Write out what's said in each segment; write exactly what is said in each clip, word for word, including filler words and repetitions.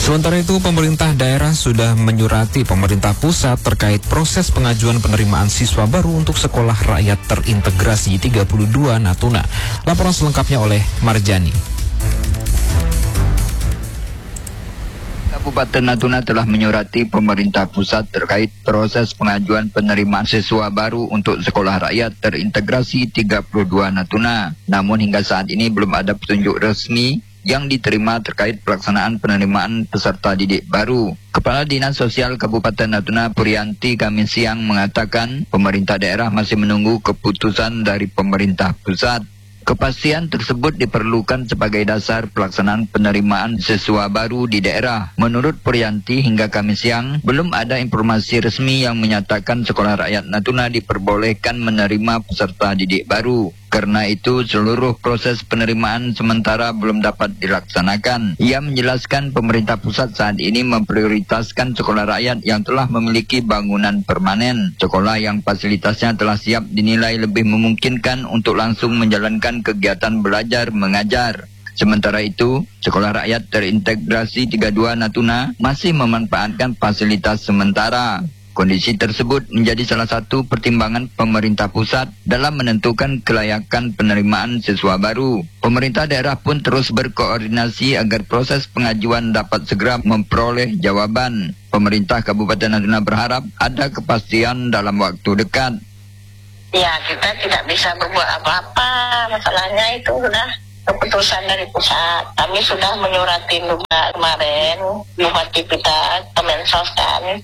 Sementara itu, pemerintah daerah sudah menyurati pemerintah pusat terkait proses pengajuan penerimaan siswa baru untuk sekolah rakyat terintegrasi tiga puluh dua Natuna. Laporan selengkapnya oleh Marjani. Kabupaten Natuna telah menyurati pemerintah pusat terkait proses pengajuan penerimaan siswa baru untuk sekolah rakyat terintegrasi tiga puluh dua Natuna. Namun hingga saat ini belum ada petunjuk resmi yang diterima terkait pelaksanaan penerimaan peserta didik baru. Kepala Dinas Sosial Kabupaten Natuna Purianti Kamis siang mengatakan pemerintah daerah masih menunggu keputusan dari pemerintah pusat. Kepastian tersebut diperlukan sebagai dasar pelaksanaan penerimaan siswa baru di daerah. Menurut Purianti, hingga Kamis siang belum ada informasi resmi yang menyatakan sekolah rakyat Natuna diperbolehkan menerima peserta didik baru. Karena itu, seluruh proses penerimaan sementara belum dapat dilaksanakan. Ia menjelaskan pemerintah pusat saat ini memprioritaskan sekolah rakyat yang telah memiliki bangunan permanen. Sekolah yang fasilitasnya telah siap dinilai lebih memungkinkan untuk langsung menjalankan kegiatan belajar mengajar. Sementara itu, sekolah rakyat terintegrasi tiga puluh dua Natuna masih memanfaatkan fasilitas sementara. Kondisi tersebut menjadi salah satu pertimbangan pemerintah pusat dalam menentukan kelayakan penerimaan siswa baru. Pemerintah daerah pun terus berkoordinasi agar proses pengajuan dapat segera memperoleh jawaban. Pemerintah Kabupaten Natuna berharap ada kepastian dalam waktu dekat. Ya, kita tidak bisa berbuat apa-apa. Masalahnya itu sudah keputusan dari pusat. Kami sudah menyuratin juga kemarin bupati kita, Kemensos kan,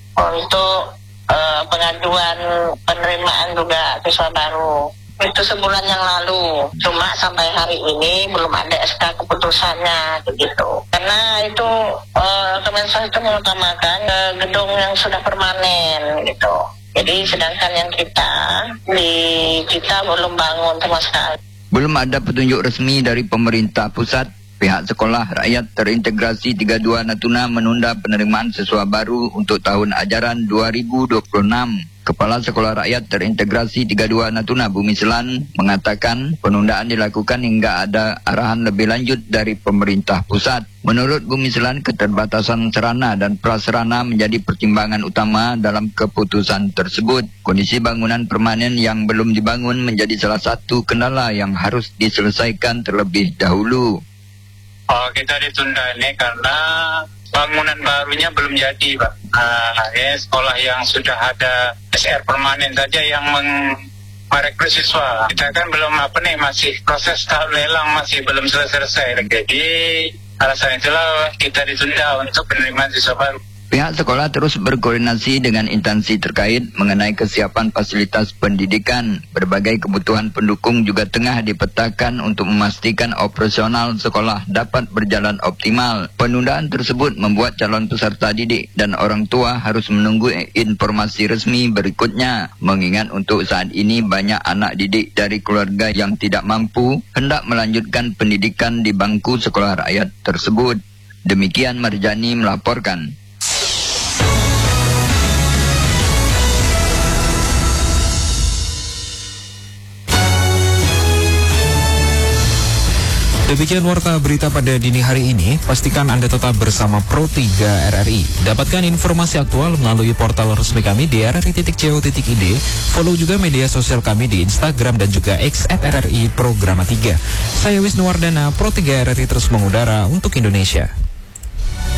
untuk uh, pengajuan penerimaan juga siswa baru. Itu sebulan yang lalu. Cuma sampai hari ini belum ada S K keputusannya begitu. Karena itu uh, Kemensos itu mengutamakan uh, gedung yang sudah permanen gitu. Jadi sedangkan yang kita di kita belum bangun sama sekali. Belum ada petunjuk resmi dari pemerintah pusat. Pihak sekolah rakyat terintegrasi tiga puluh dua Natuna menunda penerimaan siswa baru untuk tahun ajaran dua ribu dua puluh enam. Kepala Sekolah Rakyat Terintegrasi tiga puluh dua Natuna Bumi Selan mengatakan penundaan dilakukan hingga ada arahan lebih lanjut dari pemerintah pusat. Menurut Bumi Selan, keterbatasan sarana dan prasarana menjadi pertimbangan utama dalam keputusan tersebut. Kondisi bangunan permanen yang belum dibangun menjadi salah satu kendala yang harus diselesaikan terlebih dahulu. Oh, kita ditunda ini karena bangunan barunya belum jadi, Pak. Nah, ya, sekolah yang sudah ada S R permanen saja yang meng merekrut siswa. Kita kan belum apa nih, masih proses tahap lelang masih belum selesai. Jadi alasan itulah kita ditunda untuk penerimaan siswa baru. Pihak sekolah terus berkoordinasi dengan instansi terkait mengenai kesiapan fasilitas pendidikan. Berbagai kebutuhan pendukung juga tengah dipetakan untuk memastikan operasional sekolah dapat berjalan optimal. Penundaan tersebut membuat calon peserta didik dan orang tua harus menunggu informasi resmi berikutnya. Mengingat untuk saat ini banyak anak didik dari keluarga yang tidak mampu hendak melanjutkan pendidikan di bangku sekolah rakyat tersebut. Demikian Marjani melaporkan. Demikian warta berita pada dini hari ini. Pastikan Anda tetap bersama Pro tiga R R I. Dapatkan informasi aktual melalui portal resmi kami di r r i titik co titik i d. Follow juga media sosial kami di Instagram dan juga X at R R I Programa tiga. Saya Wisnu Wardana, Pro tiga R R I terus mengudara untuk Indonesia.